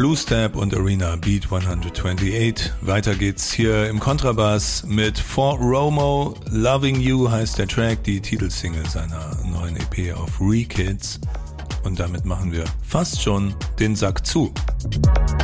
Bluestep und Arena Beat 128. Weiter geht's hier im Kontrabass mit For Romo. Loving You heißt der Track, die Titelsingle seiner neuen EP auf Re-Kids. Und damit machen wir fast schon den Sack zu.